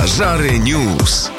Żary News.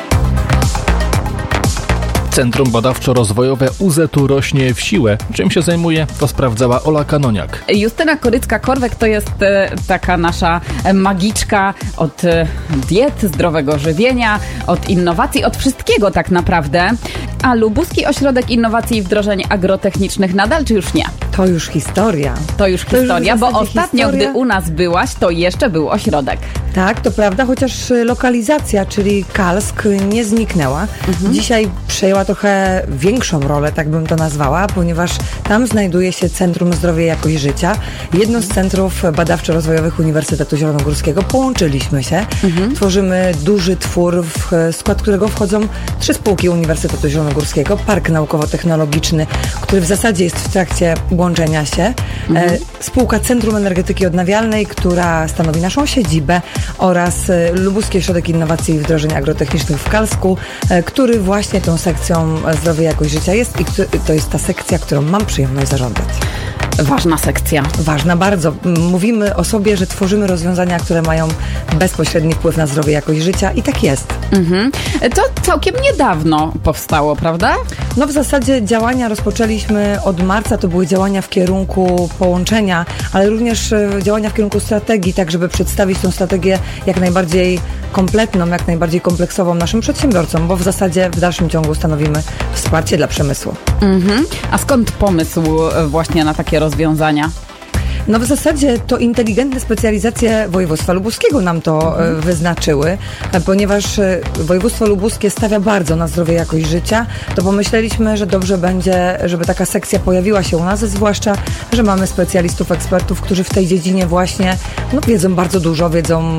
Centrum Badawczo-Rozwojowe UZ-u rośnie w siłę. Czym się zajmuje, to sprawdzała Ola Kanoniak. Justyna Korycka-Korwek to jest taka nasza magiczka od diet, zdrowego żywienia, od innowacji, od wszystkiego tak naprawdę. A Lubuski Ośrodek Innowacji i Wdrożeń Agrotechnicznych nadal, czy już nie? To już historia. Bo ostatnio, gdy u nas byłaś, to jeszcze był ośrodek. Tak, to prawda, chociaż lokalizacja, czyli Kalsk, nie zniknęła. Dzisiaj przejęła trochę większą rolę, tak bym to nazwała, ponieważ tam znajduje się Centrum Zdrowia i Jakość Życia. Jedno z centrów badawczo-rozwojowych Uniwersytetu Zielonogórskiego. Połączyliśmy się, tworzymy duży twór, w skład którego wchodzą 3 spółki Uniwersytetu Zielonogórskiego, Park Naukowo-Technologiczny, który w zasadzie jest w trakcie łączenia się, spółka Centrum Energetyki Odnawialnej, która stanowi naszą siedzibę, oraz Lubuski Ośrodek Innowacji i Wdrożeń Agrotechnicznych w Kalsku, który właśnie tą sekcją Zdrowie i Jakość Życia jest i to jest ta sekcja, którą mam przyjemność zarządzać. Ważna sekcja. Ważna bardzo. Mówimy o sobie, że tworzymy rozwiązania, które mają bezpośredni wpływ na zdrowie i jakość życia i tak jest. To całkiem niedawno powstało, prawda? No w zasadzie działania rozpoczęliśmy od marca, to były działania w kierunku połączenia, ale również działania w kierunku strategii, tak żeby przedstawić tą strategię jak najbardziej kompletną, jak najbardziej kompleksową naszym przedsiębiorcom, bo w zasadzie w dalszym ciągu stanowimy wsparcie dla przemysłu. A skąd pomysł właśnie na takie rozwiązania? No w zasadzie to inteligentne specjalizacje województwa lubuskiego nam to wyznaczyły, ponieważ województwo lubuskie stawia bardzo na zdrowie i jakość życia, to pomyśleliśmy, że dobrze będzie, żeby taka sekcja pojawiła się u nas, zwłaszcza, że mamy specjalistów, ekspertów, którzy w tej dziedzinie właśnie wiedzą bardzo dużo,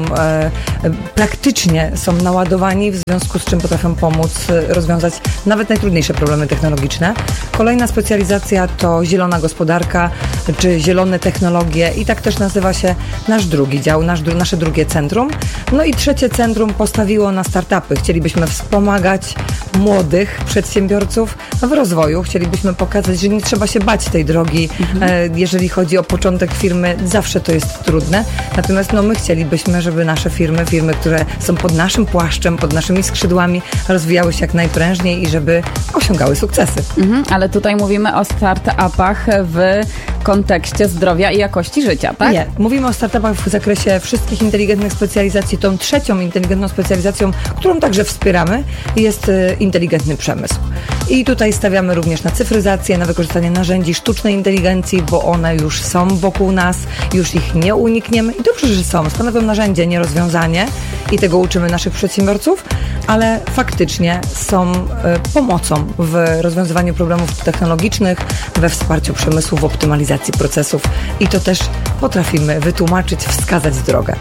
praktycznie są naładowani, w związku z czym potrafią pomóc rozwiązać nawet najtrudniejsze problemy technologiczne. Kolejna specjalizacja to zielona gospodarka, czy zielone technologie i tak też nazywa się nasz drugi dział, nasze drugie centrum. No i trzecie centrum postawiło na startupy. Chcielibyśmy wspomagać młodych przedsiębiorców w rozwoju. Chcielibyśmy pokazać, że nie trzeba się bać tej drogi, jeżeli chodzi o początek firmy. Zawsze to jest trudne. Natomiast my chcielibyśmy, żeby nasze firmy, które są pod naszym płaszczem, pod naszymi skrzydłami, rozwijały się jak najprężniej i żeby osiągały sukcesy. Ale tutaj mówimy o startupach w kontekście zdrowia i jakości życia, tak? Nie. Mówimy o startupach w zakresie wszystkich inteligentnych specjalizacji. Tą trzecią inteligentną specjalizacją, którą także wspieramy, jest inteligentny przemysł. I tutaj stawiamy również na cyfryzację, na wykorzystanie narzędzi sztucznej inteligencji, bo one już są wokół nas, już ich nie unikniemy i dobrze, że są. Stanowią narzędzie, nie rozwiązanie i tego uczymy naszych przedsiębiorców, ale faktycznie są pomocą w rozwiązywaniu problemów technologicznych, we wsparciu przemysłu, w optymalizacji procesów i to też potrafimy wytłumaczyć, wskazać drogę.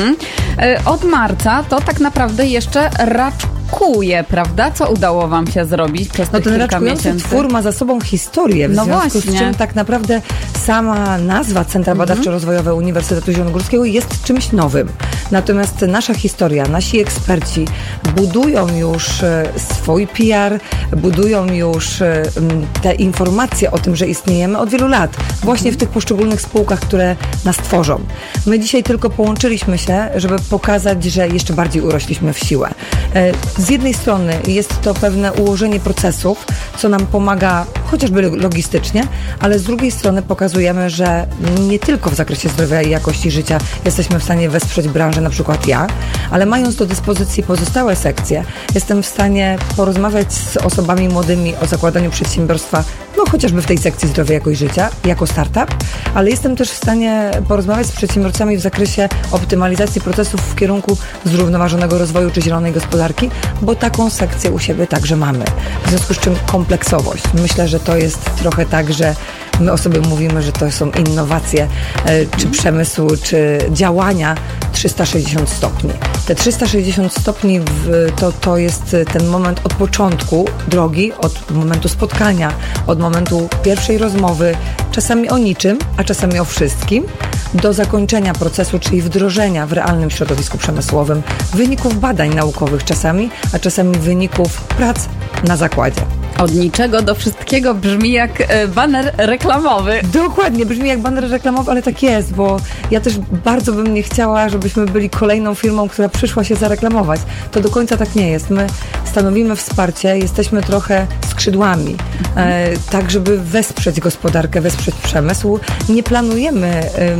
Od marca to tak naprawdę jeszcze raczkuje, prawda? Co udało wam się zrobić przez te ten kilka miesięcy? twór ma za sobą historię, w związku z czym tak naprawdę sama nazwa Centra Badawczo-Rozwojowe Uniwersytetu Zielonogórskiego jest czymś nowym. Natomiast nasza historia, nasi eksperci budują już swój PR, budują już te informacje o tym, że istniejemy od wielu lat. Właśnie w tych poszczególnych spółkach, które nas tworzą. My dzisiaj tylko połączyliśmy się, żeby pokazać, że jeszcze bardziej urośliśmy w siłę. Z jednej strony jest to pewne ułożenie procesów, co nam pomaga chociażby logistycznie, ale z drugiej strony pokazujemy, że nie tylko w zakresie zdrowia i jakości życia jesteśmy w stanie wesprzeć branżę, na przykład ja, ale mając do dyspozycji pozostałe sekcje, jestem w stanie porozmawiać z osobami młodymi o zakładaniu przedsiębiorstwa, chociażby w tej sekcji zdrowia i jakość życia, jako startup, ale jestem też w stanie porozmawiać z przedsiębiorcami w zakresie optymalizacji procesów w kierunku zrównoważonego rozwoju czy zielonej gospodarki, bo taką sekcję u siebie także mamy. W związku z czym kompleksowość. Myślę, że to jest trochę tak, że my o sobie mówimy, że to są innowacje, czy przemysł, czy działania 360 stopni. Te 360 stopni to jest ten moment od początku drogi, od momentu spotkania, od momentu pierwszej rozmowy, czasami o niczym, a czasami o wszystkim, do zakończenia procesu, czyli wdrożenia w realnym środowisku przemysłowym wyników badań naukowych czasami, a czasami wyników prac na zakładzie. Od niczego do wszystkiego brzmi jak baner reklamowy. Dokładnie, brzmi jak baner reklamowy, ale tak jest, bo ja też bardzo bym nie chciała, żebyśmy byli kolejną firmą, która przyszła się zareklamować. To do końca tak nie jest. My stanowimy wsparcie, jesteśmy trochę skrzydłami, tak żeby wesprzeć gospodarkę, wesprzeć przemysł. Nie planujemy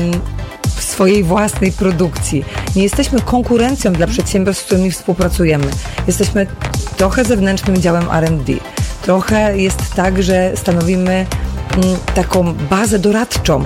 swojej własnej produkcji. Nie jesteśmy konkurencją dla przedsiębiorstw, z którymi współpracujemy. Jesteśmy trochę zewnętrznym działem R&D. Trochę jest tak, że stanowimy taką bazę doradczą.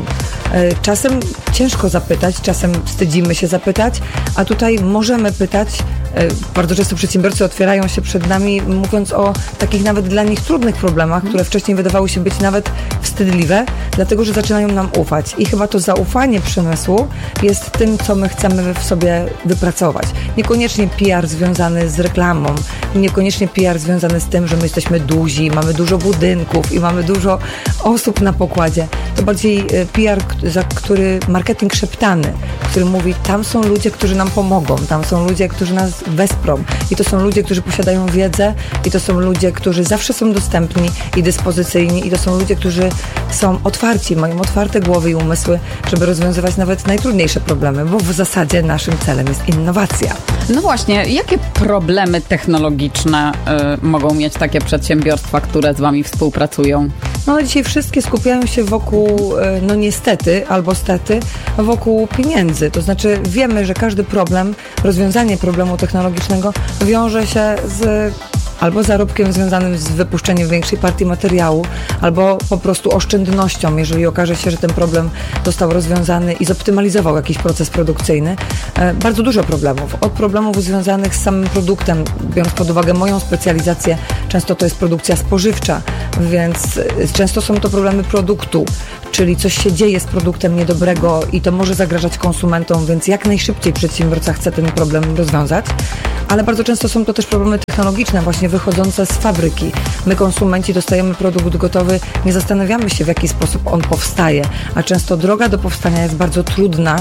Czasem ciężko zapytać, czasem wstydzimy się zapytać, a tutaj możemy pytać. Bardzo często przedsiębiorcy otwierają się przed nami, mówiąc o takich nawet dla nich trudnych problemach, które wcześniej wydawały się być nawet wstydliwe, dlatego że zaczynają nam ufać. I chyba to zaufanie przemysłu jest tym, co my chcemy w sobie wypracować. Niekoniecznie PR związany z reklamą, niekoniecznie PR związany z tym, że my jesteśmy duzi, mamy dużo budynków i mamy dużo osób na pokładzie. To bardziej PR, za który marketing szeptany, który mówi, tam są ludzie, którzy nam pomogą, tam są ludzie, którzy nas wesprą i to są ludzie, którzy posiadają wiedzę i to są ludzie, którzy zawsze są dostępni i dyspozycyjni i to są ludzie, którzy są otwarci, mają otwarte głowy i umysły, żeby rozwiązywać nawet najtrudniejsze problemy, bo w zasadzie naszym celem jest innowacja. No właśnie, jakie problemy technologiczne mogą mieć takie przedsiębiorstwa, które z Wami współpracują? No dzisiaj wszystkie skupiają się wokół, no niestety albo stety, wokół pieniędzy. To znaczy wiemy, że każdy problem, rozwiązanie problemu technologicznego wiąże się z albo zarobkiem związanym z wypuszczeniem większej partii materiału, albo po prostu oszczędnością, jeżeli okaże się, że ten problem został rozwiązany i zoptymalizował jakiś proces produkcyjny. Bardzo dużo problemów. Od problemów związanych z samym produktem, biorąc pod uwagę moją specjalizację, często to jest produkcja spożywcza, więc często są to problemy produktu, czyli coś się dzieje z produktem niedobrego i to może zagrażać konsumentom, więc jak najszybciej przedsiębiorca chce ten problem rozwiązać, ale bardzo często są to też problemy technologiczne, właśnie wychodzące z fabryki. My, konsumenci, dostajemy produkt gotowy, nie zastanawiamy się, w jaki sposób on powstaje, a często droga do powstania jest bardzo trudna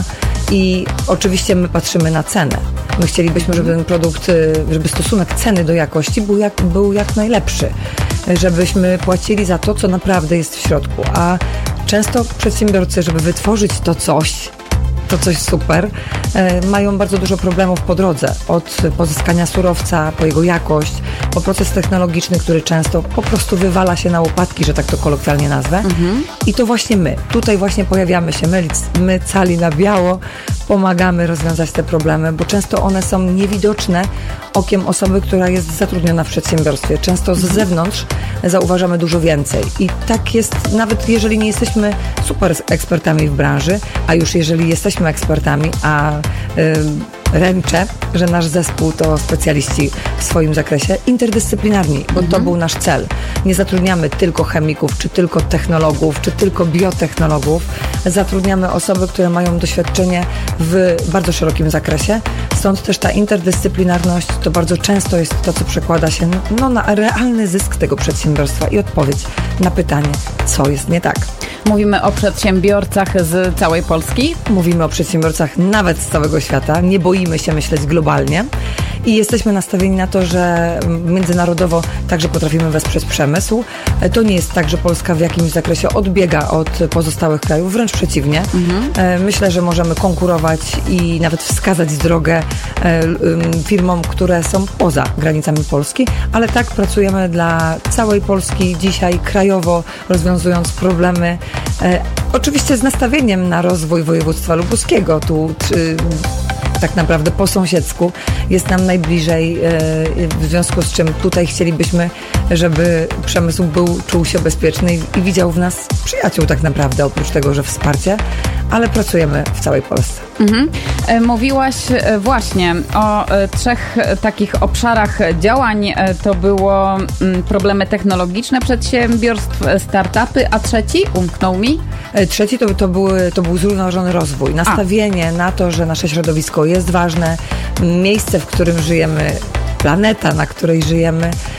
i oczywiście my patrzymy na cenę. My chcielibyśmy, żeby ten produkt, żeby stosunek ceny do jakości był jak najlepszy, żebyśmy płacili za to, co naprawdę jest w środku, a często przedsiębiorcy, żeby wytworzyć to coś super, mają bardzo dużo problemów po drodze. Od pozyskania surowca, po jego jakość, po proces technologiczny, który często po prostu wywala się na łopatki, że tak to kolokwialnie nazwę. I to właśnie my. Tutaj właśnie pojawiamy się. My cali na biało pomagamy rozwiązać te problemy, bo często one są niewidoczne okiem osoby, która jest zatrudniona w przedsiębiorstwie. Często z zewnątrz zauważamy dużo więcej. I tak jest, nawet jeżeli nie jesteśmy super ekspertami w branży, a już jeżeli jesteśmy ekspertami, a ręczę, że nasz zespół to specjaliści w swoim zakresie, interdyscyplinarni, bo to był nasz cel. Nie zatrudniamy tylko chemików, czy tylko technologów, czy tylko biotechnologów. Zatrudniamy osoby, które mają doświadczenie w bardzo szerokim zakresie. Stąd też ta interdyscyplinarność to bardzo często jest to, co przekłada się na realny zysk tego przedsiębiorstwa i odpowiedź na pytanie, co jest nie tak. Mówimy o przedsiębiorcach z całej Polski? Mówimy o przedsiębiorcach nawet z całego świata. Nie boimy się myśleć globalnie i jesteśmy nastawieni na to, że międzynarodowo także potrafimy wesprzeć przemysł. To nie jest tak, że Polska w jakimś zakresie odbiega od pozostałych krajów, wręcz przeciwnie. Myślę, że możemy konkurować i nawet wskazać drogę firmom, które są poza granicami Polski, ale tak pracujemy dla całej Polski dzisiaj krajowo, rozwiązując problemy. Oczywiście z nastawieniem na rozwój województwa lubuskiego. Tu tak naprawdę po sąsiedzku jest nam najbliżej, w związku z czym tutaj chcielibyśmy, żeby przemysł czuł się bezpieczny i widział w nas przyjaciół tak naprawdę, oprócz tego, że wsparcie, ale pracujemy w całej Polsce. Mówiłaś właśnie o 3 takich obszarach działań. To było problemy technologiczne przedsiębiorstw, startupy, a trzeci umknął mi? Trzeci to był zrównoważony rozwój. Nastawienie na to, że nasze środowisko jest ważne, miejsce, w którym żyjemy, planeta, na której żyjemy,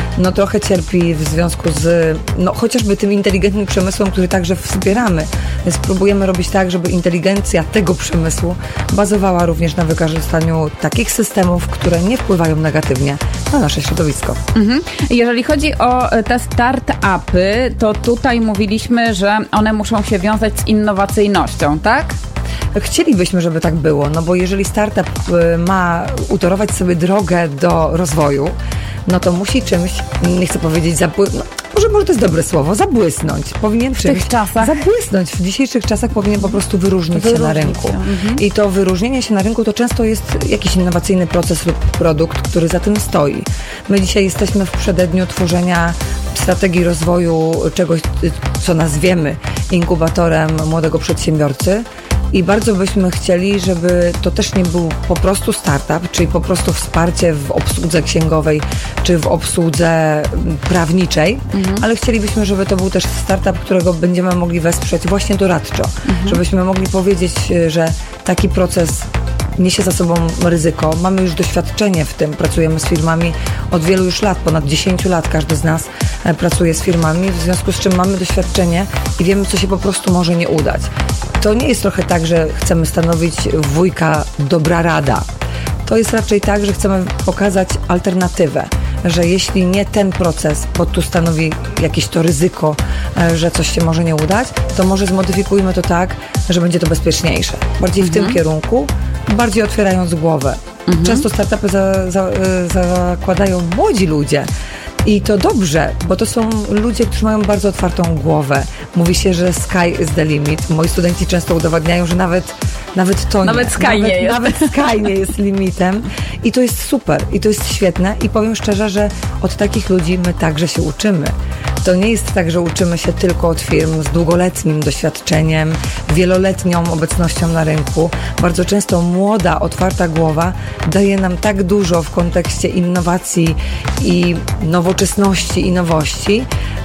no trochę cierpi w związku z chociażby tym inteligentnym przemysłem, który także wspieramy. Więc próbujemy robić tak, żeby inteligencja tego przemysłu bazowała również na wykorzystaniu takich systemów, które nie wpływają negatywnie na nasze środowisko. Jeżeli chodzi o te start-upy, to tutaj mówiliśmy, że one muszą się wiązać z innowacyjnością, tak? Chcielibyśmy, żeby tak było, no bo jeżeli startup ma utorować sobie drogę do rozwoju, no to musi czymś, nie chcę powiedzieć może to jest dobre słowo, zabłysnąć. Powinien w tych czasach zabłysnąć. W dzisiejszych czasach powinien po prostu wyróżnić się na rynku. I to wyróżnienie się na rynku to często jest jakiś innowacyjny proces lub produkt, który za tym stoi. My dzisiaj jesteśmy w przededniu tworzenia strategii rozwoju czegoś, co nazwiemy inkubatorem młodego przedsiębiorcy. I bardzo byśmy chcieli, żeby to też nie był po prostu startup, czyli po prostu wsparcie w obsłudze księgowej czy w obsłudze prawniczej, ale chcielibyśmy, żeby to był też startup, którego będziemy mogli wesprzeć właśnie doradczo. Żebyśmy mogli powiedzieć, że taki proces niesie za sobą ryzyko. Mamy już doświadczenie w tym, pracujemy z firmami od wielu już lat, ponad 10 lat każdy z nas pracuje z firmami, w związku z czym mamy doświadczenie i wiemy, co się po prostu może nie udać. To nie jest trochę tak, że chcemy stanowić wujka dobra rada. To jest raczej tak, że chcemy pokazać alternatywę, że jeśli nie ten proces, bo tu stanowi jakieś to ryzyko, że coś się może nie udać, to może zmodyfikujmy to tak, że będzie to bezpieczniejsze. Bardziej w tym kierunku, bardziej otwierając głowę. Często startupy zakładają młodzi ludzie. I to dobrze, bo to są ludzie, którzy mają bardzo otwartą głowę. Mówi się, że sky is the limit. Moi studenci często udowadniają, że nawet sky nie jest limitem. I to jest super, i to jest świetne. I powiem szczerze, że od takich ludzi my także się uczymy. To nie jest tak, że uczymy się tylko od firm z długoletnim doświadczeniem, wieloletnią obecnością na rynku. Bardzo często młoda, otwarta głowa daje nam tak dużo w kontekście innowacji i nowoczesności i nowości,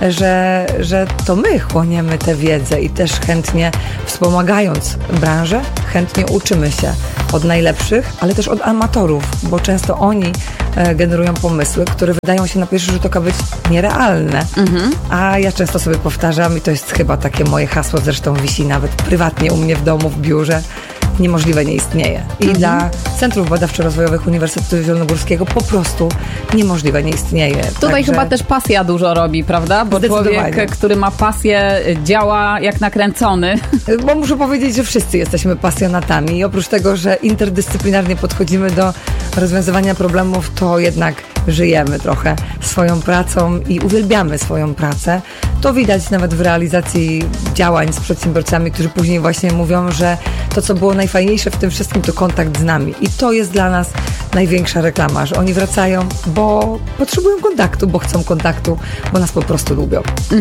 że to my chłoniemy tę wiedzę i też chętnie wspomagając branżę, chętnie uczymy się od najlepszych, ale też od amatorów, bo często oni generują pomysły, które wydają się na pierwszy rzut oka być nierealne. A ja często sobie powtarzam, i to jest chyba takie moje hasło, zresztą wisi nawet prywatnie u mnie w domu, w biurze, niemożliwe nie istnieje. I dla Centrów Badawczo-Rozwojowych Uniwersytetu Zielonogórskiego po prostu niemożliwe nie istnieje. Tutaj chyba też pasja dużo robi, prawda? Bo człowiek, który ma pasję, działa jak nakręcony. Bo muszę powiedzieć, że wszyscy jesteśmy pasjonatami i oprócz tego, że interdyscyplinarnie podchodzimy do rozwiązywania problemów, to jednak żyjemy trochę swoją pracą i uwielbiamy swoją pracę. To widać nawet w realizacji działań z przedsiębiorcami, którzy później właśnie mówią, że to, co było najfajniejsze w tym wszystkim, to kontakt z nami. I to jest dla nas największa reklama, że oni wracają, bo potrzebują kontaktu, bo chcą kontaktu, bo nas po prostu lubią.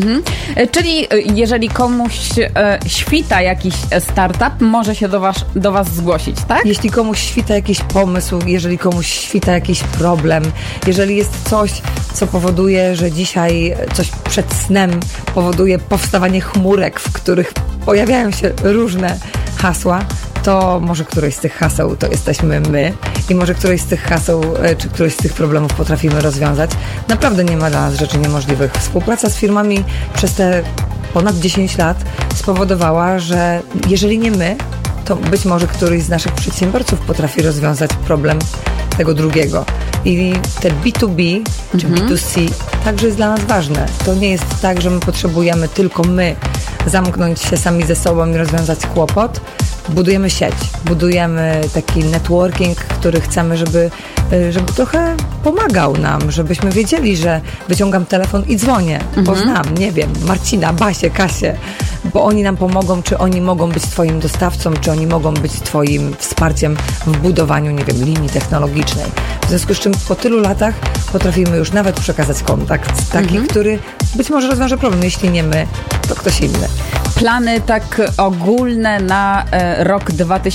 Czyli jeżeli komuś świta jakiś startup, może się do Was zgłosić, tak? Jeśli komuś świta jakiś pomysł, jeżeli komuś świta jakiś problem, jeżeli jest coś, co powoduje, że dzisiaj coś przed snem powoduje powstawanie chmurek, w których pojawiają się różne hasła, to może któreś z tych haseł to jesteśmy my i może któreś z tych haseł czy któreś z tych problemów potrafimy rozwiązać. Naprawdę nie ma dla nas rzeczy niemożliwych. Współpraca z firmami przez te ponad 10 lat spowodowała, że jeżeli nie my, to być może któryś z naszych przedsiębiorców potrafi rozwiązać problem tego drugiego. I te B2B czy B2C także jest dla nas ważne. To nie jest tak, że my potrzebujemy tylko my zamknąć się sami ze sobą i rozwiązać kłopot. Budujemy sieć, budujemy taki networking, który chcemy, żeby trochę pomagał nam, żebyśmy wiedzieli, że wyciągam telefon i dzwonię, bo znam, nie wiem, Marcina, Basię, Kasię, bo oni nam pomogą, czy oni mogą być twoim dostawcą, czy oni mogą być twoim wsparciem w budowaniu, nie wiem, linii technologicznej. W związku z czym po tylu latach potrafimy już nawet przekazać kontakt taki, który być może rozwiąże problem. Jeśli nie my, to ktoś inny. Plany tak ogólne na rok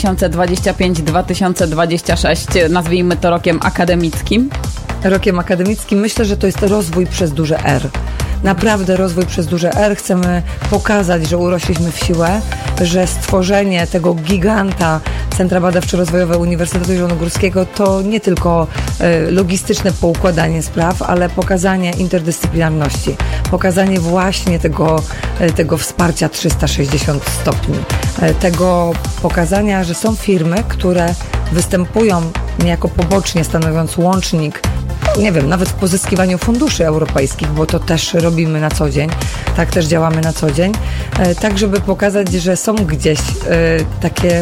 2025-2026, nazwijmy to rokiem akademickim? Rokiem akademickim myślę, że to jest rozwój przez duże R. naprawdę rozwój przez duże R. Chcemy pokazać, że urośliśmy w siłę, że stworzenie tego giganta Centra Badawczo-Rozwojowe Uniwersytetu Zielonogórskiego to nie tylko logistyczne poukładanie spraw, ale pokazanie interdyscyplinarności, pokazanie właśnie tego wsparcia 360 stopni, tego pokazania, że są firmy, które występują niejako pobocznie, stanowiąc łącznik, nie wiem, nawet w pozyskiwaniu funduszy europejskich, bo to też robimy na co dzień, tak też działamy na co dzień, tak żeby pokazać, że są gdzieś takie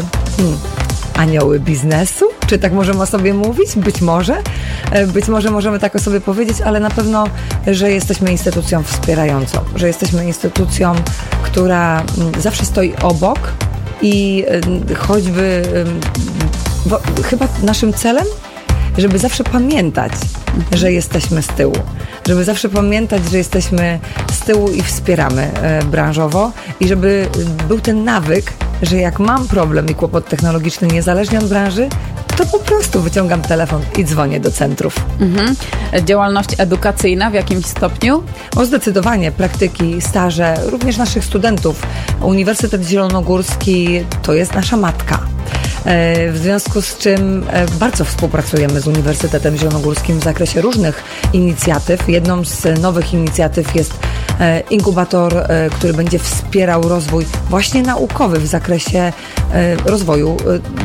anioły biznesu, czy tak możemy o sobie mówić? Być może możemy tak o sobie powiedzieć, ale na pewno, że jesteśmy instytucją wspierającą, że jesteśmy instytucją, która zawsze stoi obok i choćby, bo chyba naszym celem, żeby zawsze pamiętać, że jesteśmy z tyłu. Żeby zawsze pamiętać, że jesteśmy z tyłu i wspieramy branżowo i żeby był ten nawyk, że jak mam problem i kłopot technologiczny niezależnie od branży, to po prostu wyciągam telefon i dzwonię do centrów. Działalność edukacyjna w jakimś stopniu? Zdecydowanie. Praktyki, staże, również naszych studentów. Uniwersytet Zielonogórski to jest nasza matka. W związku z czym bardzo współpracujemy z Uniwersytetem Zielonogórskim w zakresie różnych inicjatyw. Jedną z nowych inicjatyw jest inkubator, który będzie wspierał rozwój właśnie naukowy w zakresie rozwoju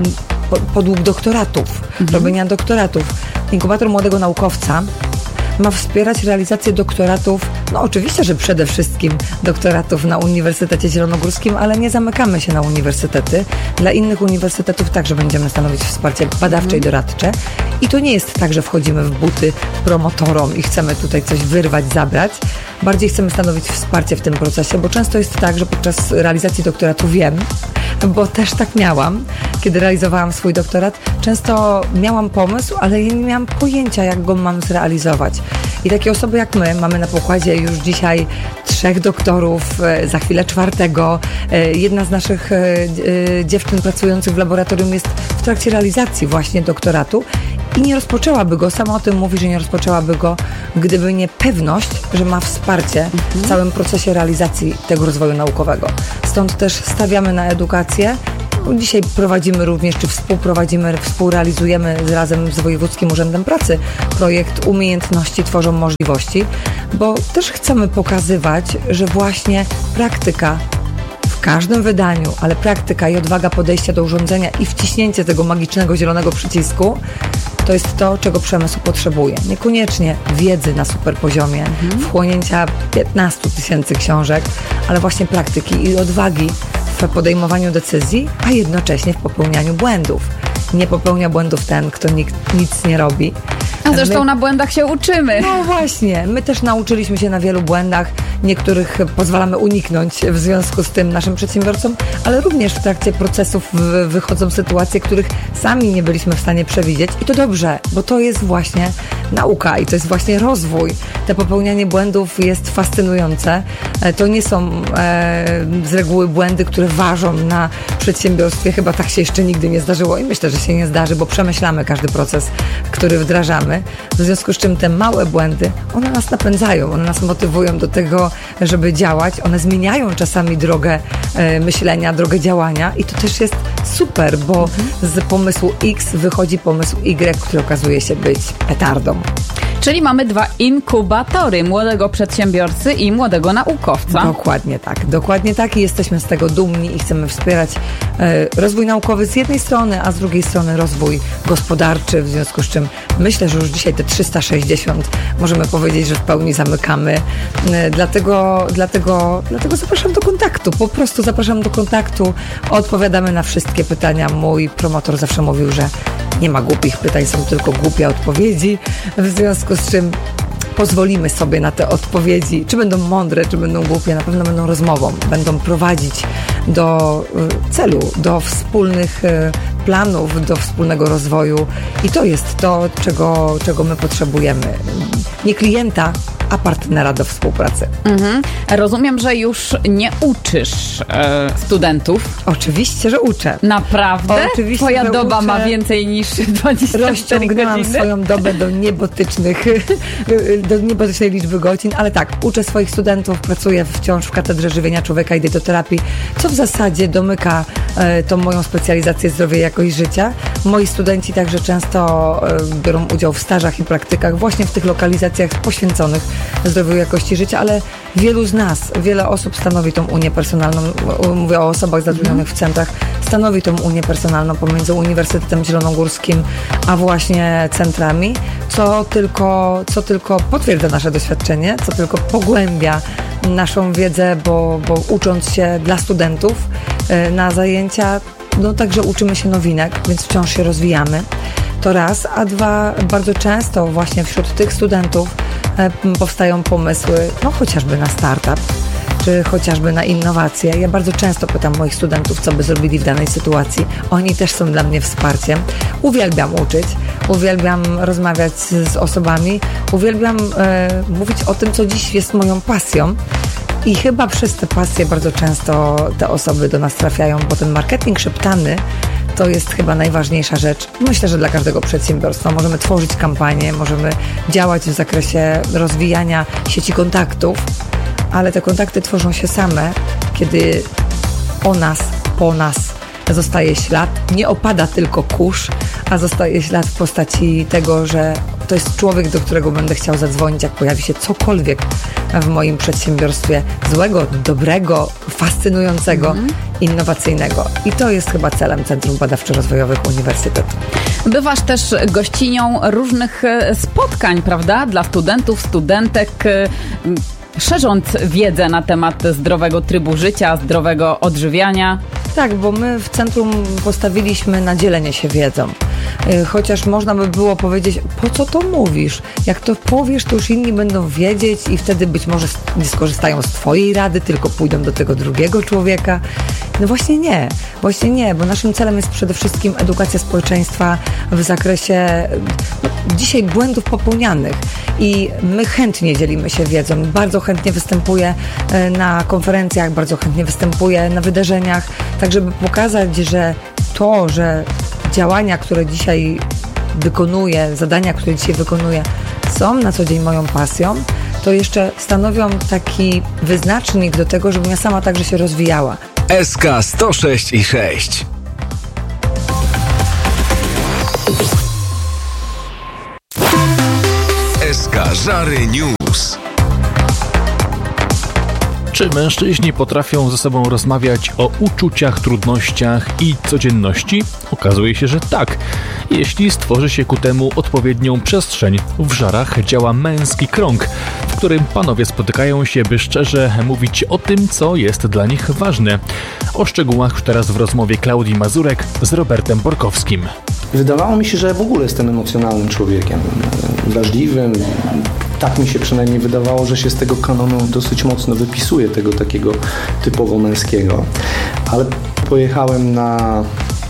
podług doktoratów, robienia doktoratów. Inkubator młodego naukowca ma wspierać realizację doktoratów, no oczywiście, że przede wszystkim doktoratów na Uniwersytecie Zielonogórskim, ale nie zamykamy się na uniwersytety. Dla innych uniwersytetów także będziemy stanowić wsparcie badawcze i doradcze. I to nie jest tak, że wchodzimy w buty promotorom i chcemy tutaj coś wyrwać, zabrać. Bardziej chcemy stanowić wsparcie w tym procesie, bo często jest tak, że podczas realizacji doktoratu wiem, bo też tak miałam, kiedy realizowałam swój doktorat. Często miałam pomysł, ale nie miałam pojęcia, jak go mam zrealizować. I takie osoby jak my, mamy na pokładzie już dzisiaj 3 doktorów, za chwilę 4. Jedna z naszych dziewczyn pracujących w laboratorium jest w trakcie realizacji właśnie doktoratu i nie rozpoczęłaby go, sama o tym mówi, że nie rozpoczęłaby go, gdyby nie pewność, że ma wsparcie w całym procesie realizacji tego rozwoju naukowego. Stąd też stawiamy na edukację. Dzisiaj prowadzimy również, czy współrealizujemy razem z Wojewódzkim Urzędem Pracy projekt Umiejętności tworzą możliwości, bo też chcemy pokazywać, że właśnie praktyka w każdym wydaniu, ale praktyka i odwaga podejścia do urządzenia i wciśnięcie tego magicznego zielonego przycisku to jest to, czego przemysł potrzebuje. Niekoniecznie wiedzy na super poziomie, wchłonięcia 15 000 książek, ale właśnie praktyki i odwagi w podejmowaniu decyzji, a jednocześnie w popełnianiu błędów. Nie popełnia błędów ten, kto nic nie robi. A zresztą na błędach się uczymy. No właśnie, my też nauczyliśmy się na wielu błędach, niektórych pozwalamy uniknąć w związku z tym naszym przedsiębiorcom, ale również w trakcie procesów wychodzą sytuacje, których sami nie byliśmy w stanie przewidzieć i to dobrze, bo to jest właśnie nauka i to jest właśnie rozwój. Te popełnianie błędów jest fascynujące. To nie są z reguły błędy, które ważą na przedsiębiorstwie. Chyba tak się jeszcze nigdy nie zdarzyło i myślę, że się nie zdarzy, bo przemyślamy każdy proces, który wdrażamy. W związku z czym te małe błędy, one nas napędzają, one nas motywują do tego, żeby działać. One zmieniają czasami drogę myślenia, drogę działania i to też jest super, bo z pomysłu X wychodzi pomysł Y, który okazuje się być petardą. Czyli mamy 2 inkubatory, młodego przedsiębiorcy i młodego naukowca. Dokładnie tak i jesteśmy z tego dumni i chcemy wspierać rozwój naukowy z jednej strony, a z drugiej strony rozwój gospodarczy, w związku z czym myślę, że już dzisiaj te 360 możemy powiedzieć, że w pełni zamykamy. Dlatego zapraszam do kontaktu, po prostu zapraszam do kontaktu, odpowiadamy na wszystkie pytania. Mój promotor zawsze mówił, że nie ma głupich pytań, są tylko głupie odpowiedzi, w związku z czym pozwolimy sobie na te odpowiedzi, czy będą mądre, czy będą głupie, na pewno będą rozmową, będą prowadzić do celu, do wspólnych planów, do wspólnego rozwoju i to jest to, czego my potrzebujemy. Nie klienta, a partnera do współpracy. Rozumiem, że już nie uczysz studentów. Oczywiście, że uczę. Naprawdę? Oczywiście, Twoja doba uczę. ma więcej niż 24 Rozciągnęłam godziny? swoją dobę do niebotycznej liczby godzin, ale tak, uczę swoich studentów, pracuję wciąż w Katedrze Żywienia Człowieka i Dietoterapii, co w zasadzie domyka tą moją specjalizację zdrowie i jakość życia. Moi studenci także często biorą udział w stażach i praktykach właśnie w tych lokalizacjach poświęconych zdrowiu i jakości życia, ale wiele osób stanowi tą unię personalną, mówię o osobach zatrudnionych w centrach, stanowi tą unię personalną pomiędzy Uniwersytetem Zielonogórskim a właśnie centrami, co tylko potwierdza nasze doświadczenie, co tylko pogłębia naszą wiedzę, bo ucząc się dla studentów na zajęcia, no także uczymy się nowinek, więc wciąż się rozwijamy. To raz, a dwa, bardzo często właśnie wśród tych studentów powstają pomysły, no chociażby na startup, czy chociażby na innowacje. Ja bardzo często pytam moich studentów, co by zrobili w danej sytuacji. Oni też są dla mnie wsparciem. Uwielbiam uczyć, uwielbiam rozmawiać z osobami, uwielbiam mówić o tym, co dziś jest moją pasją. I chyba przez te pasje bardzo często te osoby do nas trafiają, bo ten marketing szeptany to jest chyba najważniejsza rzecz. Myślę, że dla każdego przedsiębiorstwa możemy tworzyć kampanie, możemy działać w zakresie rozwijania sieci kontaktów, ale te kontakty tworzą się same, kiedy o nas, po nas zostaje ślad. Nie opada tylko kurz, a zostaje ślad w postaci tego, że to jest człowiek, do którego będę chciał zadzwonić, jak pojawi się cokolwiek w moim przedsiębiorstwie złego, dobrego, fascynującego, innowacyjnego. I to jest chyba celem Centrum Badawczo-Rozwojowych Uniwersytetu. Bywasz też gościnią różnych spotkań, prawda? Dla studentów, studentek, szerząc wiedzę na temat zdrowego trybu życia, zdrowego odżywiania. Tak, bo my w centrum postawiliśmy na dzielenie się wiedzą. Chociaż można by było powiedzieć, po co to mówisz? Jak to powiesz, to już inni będą wiedzieć i wtedy być może nie skorzystają z twojej rady, tylko pójdą do tego drugiego człowieka. No właśnie nie, bo naszym celem jest przede wszystkim edukacja społeczeństwa w zakresie dzisiaj błędów popełnianych. I my chętnie dzielimy się wiedzą, bardzo chętnie występuję na konferencjach, bardzo chętnie występuję na wydarzeniach, tak żeby pokazać, że działania, które dzisiaj wykonuję, zadania, które dzisiaj wykonuję, są na co dzień moją pasją, to jeszcze stanowią taki wyznacznik do tego, żebym ja sama także się rozwijała. SK 106,6 SK Żary News. Czy mężczyźni potrafią ze sobą rozmawiać o uczuciach, trudnościach i codzienności? Okazuje się, że tak. Jeśli stworzy się ku temu odpowiednią przestrzeń, w Żarach działa męski krąg, w którym panowie spotykają się, by szczerze mówić o tym, co jest dla nich ważne. O szczegółach teraz w rozmowie Klaudii Mazurek z Robertem Borkowskim. Wydawało mi się, że w ogóle jestem emocjonalnym człowiekiem, wrażliwym. Tak mi się przynajmniej wydawało, że się z tego kanonu dosyć mocno wypisuje, tego takiego typowo męskiego. Ale pojechałem na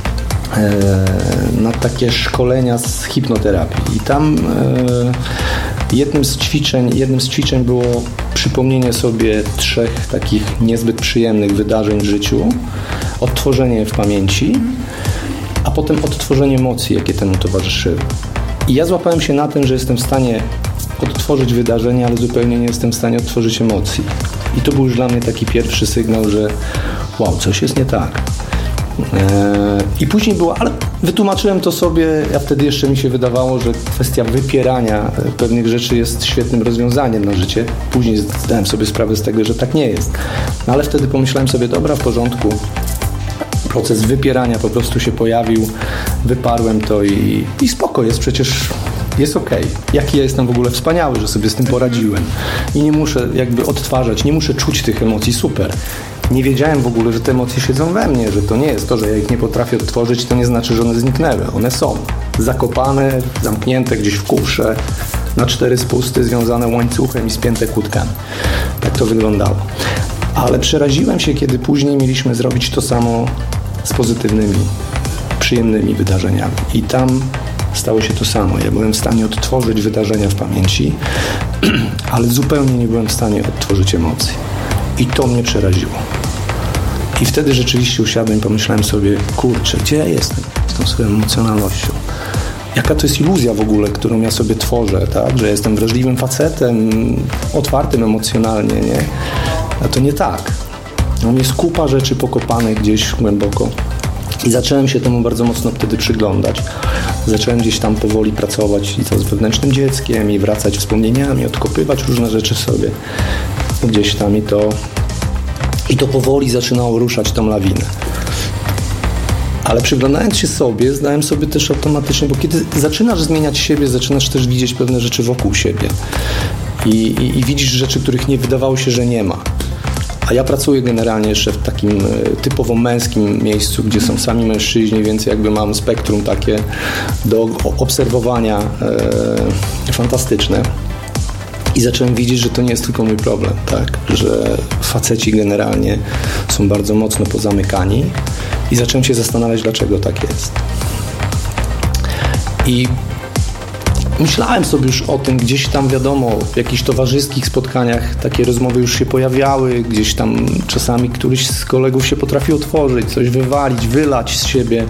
takie szkolenia z hipnoterapii i tam jednym z ćwiczeń było przypomnienie sobie 3 takich niezbyt przyjemnych wydarzeń w życiu, odtworzenie je w pamięci, a potem odtworzenie emocji, jakie temu towarzyszyły. I ja złapałem się na tym, że jestem w stanie odtworzyć wydarzenie, ale zupełnie nie jestem w stanie odtworzyć emocji. I to był już dla mnie taki pierwszy sygnał, że wow, coś jest nie tak. I później było, ale wytłumaczyłem to sobie, a wtedy jeszcze mi się wydawało, że kwestia wypierania pewnych rzeczy jest świetnym rozwiązaniem na życie. Później zdałem sobie sprawę z tego, że tak nie jest. No ale wtedy pomyślałem sobie, dobra, w porządku. Proces wypierania po prostu się pojawił, wyparłem to i spoko, jest przecież, jest okej. Jaki ja jestem w ogóle wspaniały, że sobie z tym poradziłem. I nie muszę jakby odtwarzać, nie muszę czuć tych emocji, super. Nie wiedziałem w ogóle, że te emocje siedzą we mnie, że to nie jest to, że ja ich nie potrafię odtworzyć, to nie znaczy, że one zniknęły. One są zakopane, zamknięte gdzieś w kufrze, na 4 spusty, związane łańcuchem i spięte kłódkami. Tak to wyglądało. Ale przeraziłem się, kiedy później mieliśmy zrobić to samo z pozytywnymi, przyjemnymi wydarzeniami. I tam stało się to samo. Ja byłem w stanie odtworzyć wydarzenia w pamięci, ale zupełnie nie byłem w stanie odtworzyć emocji. I to mnie przeraziło. I wtedy rzeczywiście usiadłem i pomyślałem sobie, kurczę, gdzie ja jestem z tą swoją emocjonalnością? Jaka to jest iluzja w ogóle, którą ja sobie tworzę, tak? Że jestem wrażliwym facetem, otwartym emocjonalnie, nie? A to nie tak. Jest kupa rzeczy pokopanych gdzieś głęboko. I zacząłem się temu bardzo mocno wtedy przyglądać. Zacząłem gdzieś tam powoli pracować i to z wewnętrznym dzieckiem i wracać wspomnieniami, odkopywać różne rzeczy sobie gdzieś tam i to powoli zaczynało ruszać tą lawinę. Ale przyglądając się sobie, zdałem sobie też automatycznie, bo kiedy zaczynasz zmieniać siebie, zaczynasz też widzieć pewne rzeczy wokół siebie. I widzisz rzeczy, których nie wydawało się, że nie ma. A ja pracuję generalnie jeszcze w takim typowo męskim miejscu, gdzie są sami mężczyźni, więc jakby mam spektrum takie do obserwowania fantastyczne. I zacząłem widzieć, że to nie jest tylko mój problem, tak? Że faceci generalnie są bardzo mocno pozamykani i zacząłem się zastanawiać, dlaczego tak jest. I myślałem sobie już o tym, gdzieś tam wiadomo, w jakichś towarzyskich spotkaniach takie rozmowy już się pojawiały, gdzieś tam czasami któryś z kolegów się potrafił otworzyć, coś wywalić, wylać z siebie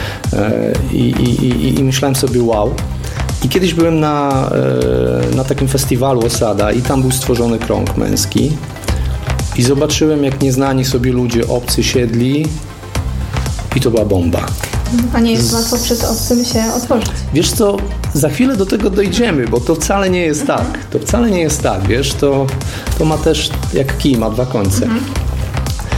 i myślałem sobie wow. I kiedyś byłem na takim festiwalu Osada i tam był stworzony krąg męski i zobaczyłem, jak nieznani sobie ludzie, obcy siedli i to była bomba. A nie jest łatwo przed obcym się otworzyć. Wiesz co, za chwilę do tego dojdziemy, bo to wcale nie jest tak. To wcale nie jest tak, wiesz, to ma też jak kij, ma dwa końce.